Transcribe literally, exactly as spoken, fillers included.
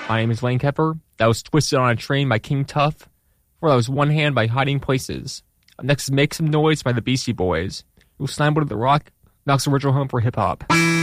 My name is Lane Kepper. That was Twisted on a Train by King Tuff. Before that was One Hand by Hiding Places. Up next is Make Some Noise by the Beastie Boys. It was signed to the Rock, Knox's original home for hip-hop.